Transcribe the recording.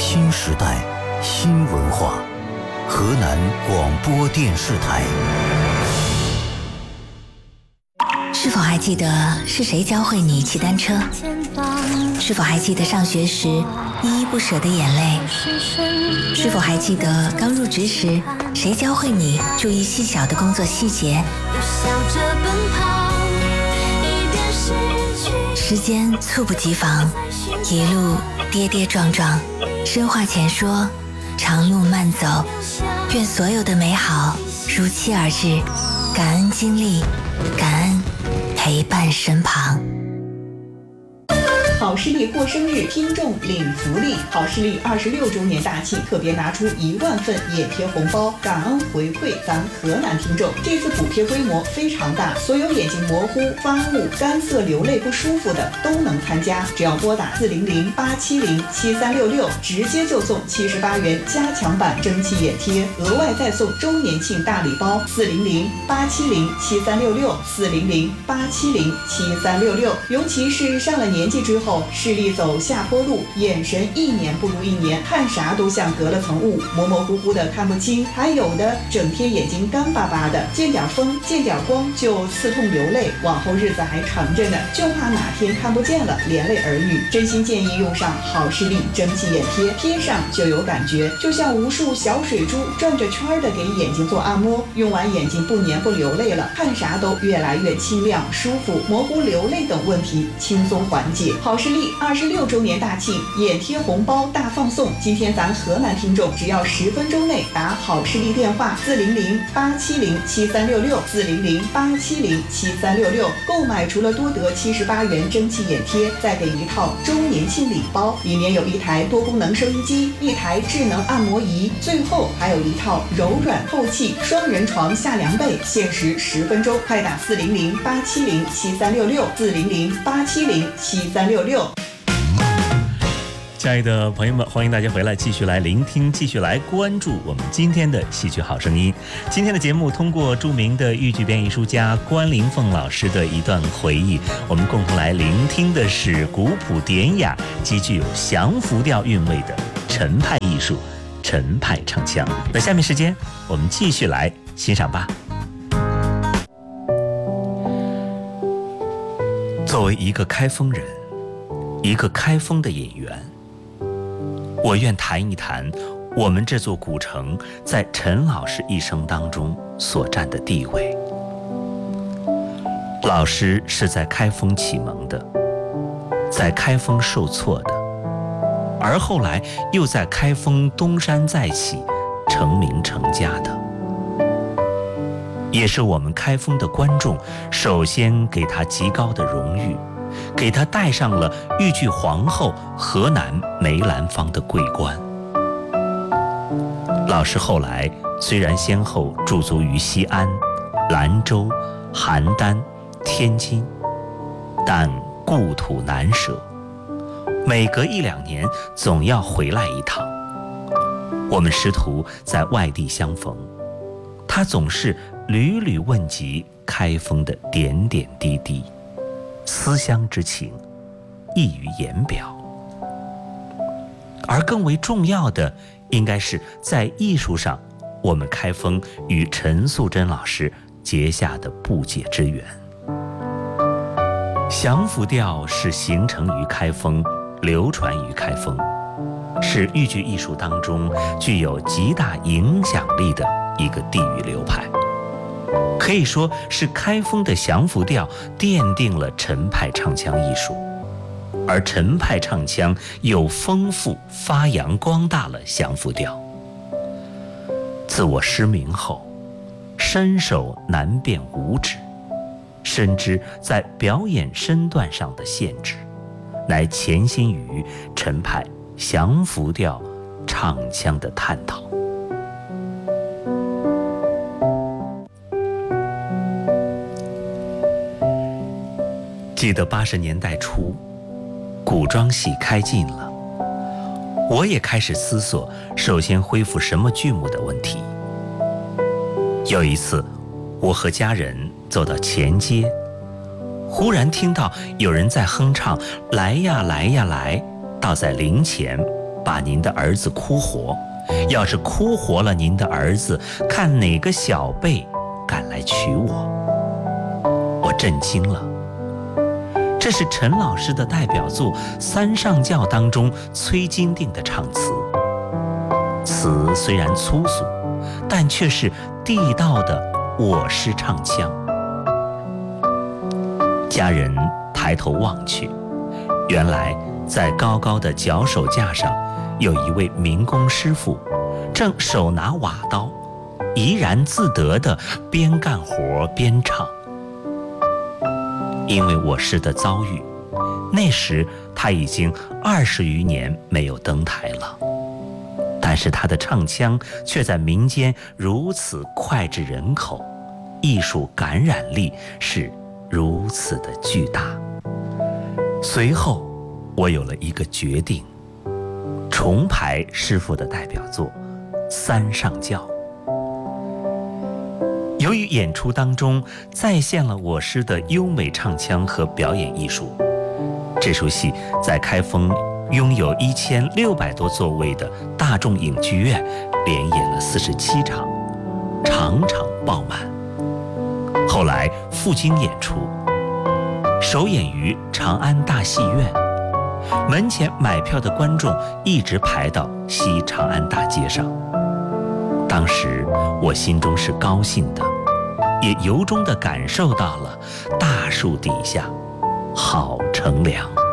新时代新文化，河南广播电视台。 是否还记得是谁教会你骑单车？是否还记得上学时依依不舍的眼泪？是否还记得刚入职时谁教会你注意细小的工作细节？时间猝不及防，一路跌跌撞撞，深话浅说，长路慢走，愿所有的美好如期而至，感恩经历，感恩陪伴身旁。 好视力过生日，听众领福利。好视力26周年大庆，特别拿出1万份眼贴红包，感恩回馈咱河南听众。这次补贴规模非常大，所有眼睛模糊、发雾、干涩、流泪不舒服的都能参加。只要拨打400-870-7366，直接就送78元加强版蒸汽眼贴，额外再送周年庆大礼包。400-870-7366，400-870-7366。尤其是上了年纪之后，视力走下坡路，眼神一年不如一年，看啥都像隔了层雾，模模糊糊的看不清，还有的整天眼睛干巴巴的，见点风见点光就刺痛流泪，往后日子还长着呢，就怕哪天看不见了连累儿女。真心建议用上好视力蒸汽眼贴，贴上就有感觉，就像无数小水珠转着圈的给眼睛做按摩，用完眼睛不黏不流泪了，看啥都越来越清亮舒服，模糊流泪等问题轻松缓解。好视力26周年大庆，眼贴红包大放送。今天咱河南听众只要10分钟内打好视力电话400-870-7366，400-870-7366，购买除了多得78元蒸汽眼贴，再给一套周年庆礼包，里面有一台多功能收音机，一台智能按摩仪，最后还有一套柔软透气双人床下凉被，限时10分钟，快打400-870-7366，400-870-7366。 亲爱的朋友们，欢迎大家回来，继续来聆听，继续来关注我们今天的戏曲好声音。今天的节目通过著名的豫剧表演艺术家关凌凤老师的一段回忆，我们共同来聆听的是古朴典雅、极具有降服调韵味的陈派艺术、陈派唱腔。那下面时间我们继续来欣赏吧。作为一个开封人，一个开封的演员，我愿谈一谈我们这座古城在陈老师一生当中所占的地位。老师是在开封启蒙的，在开封受挫的，而后来又在开封东山再起，成名成家的，也是我们开封的观众首先给他极高的荣誉，给他戴上了豫剧皇后河南梅兰芳的桂冠。老师后来虽然先后驻足于西安、兰州、邯郸、天津，但故土难舍，每隔1-2年总要回来一趟。我们师徒在外地相逢，他总是屡屡问及开封的点点滴滴，思乡之情溢于言表。而更为重要的，应该是在艺术上，我们开封与陈素贞老师结下的不解之缘。降服调是形成于开封，流传于开封，是豫剧艺术当中具有极大影响力的一个地域流派，可以说是开封的降服调奠定了陈派唱腔艺术，而陈派唱腔又丰富发扬光大了降服调。自我失明后，身手难辨五指，深知在表演身段上的限制，乃潜心于陈派降服调唱腔的探讨。记得80年代初，古装戏开禁了，我也开始思索首先恢复什么剧目的问题。有一次，我和家人走到前街，忽然听到有人在哼唱“来呀来呀来”，倒在灵前， 把您的儿子哭活，要是哭活了您的儿子，看哪个小辈敢来娶我。”我震惊了，这是陈老师的代表作《三上轿》当中崔金定的唱词。词虽然粗俗，但却是地道的我师唱腔。家人抬头望去，原来在高高的脚手架上，有一位民工师傅，正手拿瓦刀，怡然自得地边干活边唱。因为我师的遭遇，那时他已经20余年没有登台了，但是他的唱腔却在民间如此脍炙人口，艺术感染力是如此的巨大。随后我有了一个决定，重排师傅的代表作《三上轿》。由于演出当中再现了我师的优美唱腔和表演艺术，这出戏在开封拥有1600多座位的大众影剧院连演了47场，场场爆满。后来赴京演出，首演于长安大戏院，门前买票的观众一直排到西长安大街上。当时我心中是高兴的，也由衷地感受到了大树底下好乘凉。